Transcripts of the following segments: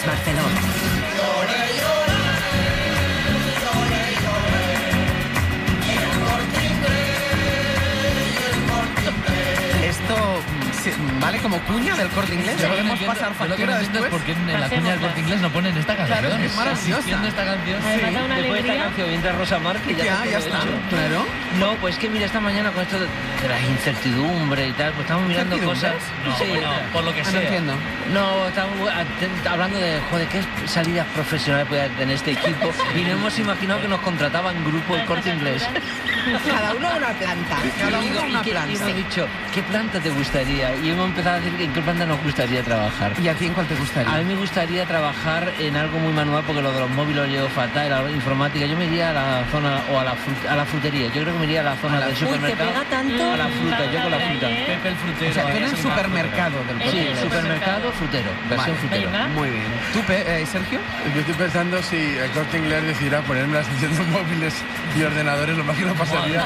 Barcelona. Esto vale como cuña del Corte Inglés. Podemos pasar factura después. Porque en la cuña del Corte Inglés no ponen esta canción. Claro, es maravillosa. Esta canción. Después de esta canción entra Rosa Márquez. Ya está. Claro. No, pues que mira, esta mañana con esto de la incertidumbre y tal, pues estamos mirando cosas. No, Sí, no, por lo que sea. No entiendo. No, estamos hablando de, joder, qué salidas profesionales puede tener este equipo. Y nos hemos imaginado que nos contrataba en grupo el Corte Inglés. Cada uno una planta. Cada uno una Y planta. hemos dicho, ¿qué planta te gustaría? Y hemos empezado a decir en qué planta nos gustaría trabajar. ¿Y a ti en cuál te gustaría? A mí me gustaría trabajar en algo muy manual porque lo de los móviles lo llevo fatal, la informática. Yo me iría a la zona o a la frutería. Yo creo que me iría a la zona del supermercado. Uy, te pega tanto. A la fruta, yo con la fruta. Pepe el frutero. O sea, tú en el es supermercado del Corte Sí, Inglés. supermercado frutero, versión Vale. frutero. Venga. Muy bien. ¿Tú, Sergio? Yo estoy pensando si el Corte Inglés decidiera ponerme la sección de móviles y ordenadores, lo más que no pasaría.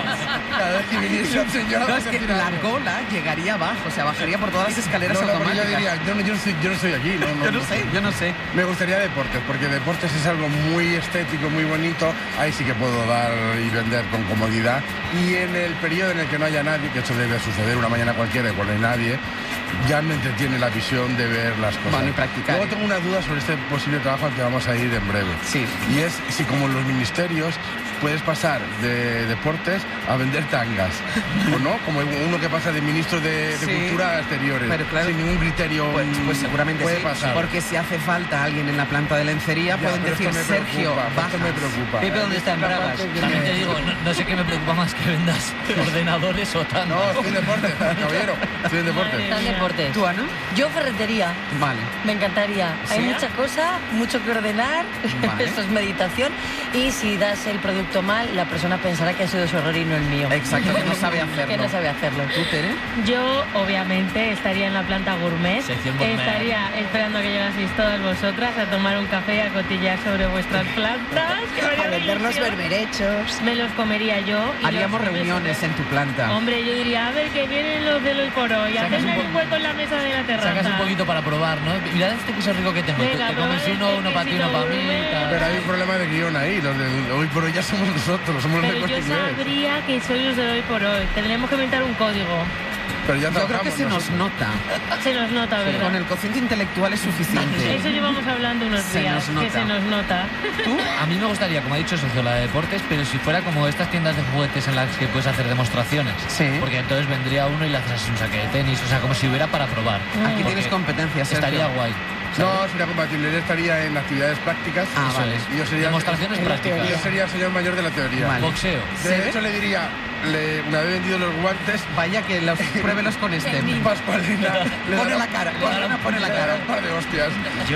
Cada vez que viniese un señor... No, es que la cola llegaría abajo, o sea, bajaría por todas las escaleras porque automáticas. yo diría, yo no estoy aquí. Yo no sé. Me gustaría deportes, porque deportes es algo muy estético, muy bonito. Ahí sí que puedo dar y vender con comodidad. Y en el periodo en el que no haya nadie, que eso debe suceder una mañana cualquiera y cuando hay nadie, ya me entretiene la visión de ver las cosas. Bueno, y practicar. Luego tengo una duda sobre este posible trabajo al que vamos a ir en breve. Sí. Y es si como en los ministerios puedes pasar de deportes a vender tangas, ¿o no? Como uno que pasa de ministro de Sí. Cultura a exteriores, Pero claro, sin ningún criterio. Pues seguramente puede sí, pasar. porque si hace falta alguien en la planta de lencería, Ya, pueden pero decir, esto me Sergio, preocupa, baja. esto me preocupa. Pepe, ¿dónde está en La Bragas? parte que También me- te digo, no sé qué me preocupa más que vendas ordenadores o tanto. No, estoy en deporte, caballero, estoy en deporte. Está en deportes. ¿Tú, Ana? Yo ferretería. Vale. Me encantaría. ¿Sí? Hay mucha cosa, mucho que ordenar. Vale. Esto es meditación. Y si das el producto mal, la persona pensará que ha sido su error y no el mío. Exacto, que no sabe hacerlo. Que no sabe hacerlo. ¿Tú, Tere? Yo, obviamente, estaría en la planta gourmet. Sección gourmet. Estaría esperando a que llegaseis todas vosotras a tomar un café y a cotillar sobre vuestras plantas. Que me haría A vendernos ilusión. berberechos. Me los comería yo. y Haríamos los que me reuniones sobren. en tu planta. Hombre, yo diría, a ver, que vienen los del hoy por hoy. Sacas Hacedme un ahí un hueco en la mesa de la terraza. Sacas un poquito para probar, ¿no? Mirad este queso rico que tengo. Venga, te comes probad uno para ti, quesito uno para mí. gourmet. tal. Pero hay un problema de guión ahí, los de hoy por hoy ya somos nosotros, somos los Pero del yo Corte Inglés. sabría que sois los de hoy por hoy. Tendremos que inventar un código. Pero ya Yo creo que trabajamos se nos nosotros. nota. Se nos nota, ¿verdad? Con el cociente intelectual es suficiente. Eso llevamos hablando unos Se días, nos que nota. se nos nota. ¿Tú? A mí me gustaría, como ha dicho Socio, la de deportes, pero si fuera como estas tiendas de juguetes en las que puedes hacer demostraciones. Sí. Porque entonces vendría uno y le haces así un saque de tenis, o sea, como si hubiera para probar. Aquí Porque tienes competencias, Sergio. estaría guay. No, sería compatible, yo estaría en actividades prácticas. Ah, Eso vale. es. Y yo sería, Demostraciones y prácticas. yo sería el señor mayor de la teoría. Vale. Boxeo. De hecho, le diría, una vez vendido los guantes, Vaya que los pruébelos con este. Pascualina, le Pone dará- la cara, le dará- Ana pone la le dará cara. un par de hostias.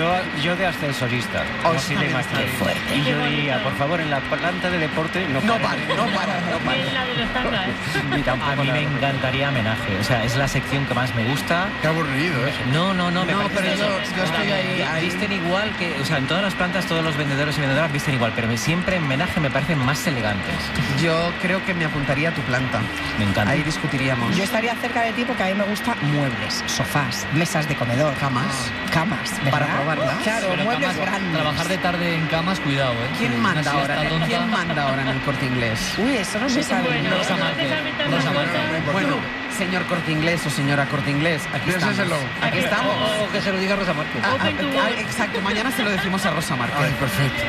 Yo de ascensorista, como si le imagináis. Y yo diría, por favor, en la planta de deporte no No pare. pare, no para, no para. En la de los tangas. Ni tampoco A mí la me de- encantaría homenaje, o sea, es la sección que más me gusta. Qué aburrido, ¿eh? No, me No, parece pero eso. yo estoy ahí. Visten igual que, o sea, en todas las plantas todos los vendedores y vendedoras visten igual, pero siempre en homenaje me parecen más elegantes. Yo creo que me apuntaría a tu planta. Me encanta. Ahí discutiríamos. Yo estaría cerca de ti porque a mí me gustan muebles, sofás, mesas de comedor, Camas. camas, ¿verdad? Para probarlas. Claro, Pero muebles camas, grandes. trabajar de tarde en camas, cuidado, ¿eh? ¿Quién Una manda siesta ahora? tonta. ¿Quién manda ahora en el Corte Inglés? Uy, eso no se sabe. Bueno, Rosa Márquez. Rosa Márquez. Bueno, señor Corte Inglés o señora Corte Inglés, aquí estamos. Piénseselo. Aquí estamos. O que se lo diga Rosa Márquez. Open to work. Exacto, mañana se lo decimos a Rosa Márquez. Ay, perfecto.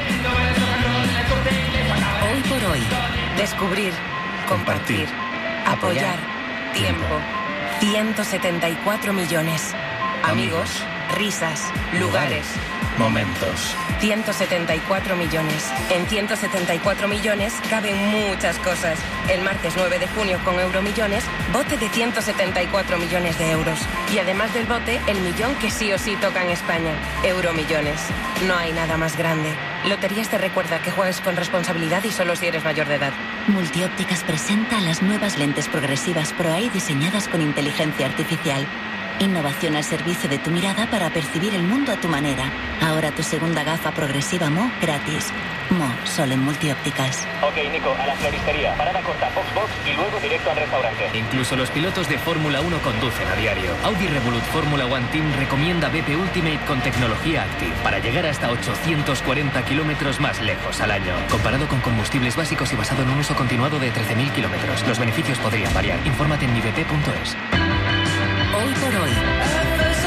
Hoy por hoy. Descubrir, compartir, apoyar, tiempo. 174 millones. Amigos, risas, lugares. Momentos. 174 millones. En 174 millones caben muchas cosas. El martes 9 de junio con Euromillones, bote de 174 millones de euros. Y además del bote, el millón que sí o sí toca en España. Euromillones. No hay nada más grande. Loterías te recuerda que juegues con responsabilidad y solo si eres mayor de edad. Multiópticas presenta las nuevas lentes progresivas Pro Eye diseñadas con inteligencia artificial. Innovación al servicio de tu mirada para percibir el mundo a tu manera. Ahora tu segunda gafa progresiva Mo gratis. Mo, solo en Multiópticas. Ok, Nico, a la floristería. Parada corta, Foxbox y luego directo al restaurante. Incluso los pilotos de Fórmula 1 conducen a diario. Audi Revolut Fórmula One Team recomienda BP Ultimate con tecnología Active para llegar hasta 840 kilómetros más lejos al año. Comparado con combustibles básicos y basado en un uso continuado de 13.000 kilómetros. Los beneficios podrían variar. Infórmate en mibp.es. Hoy por hoy.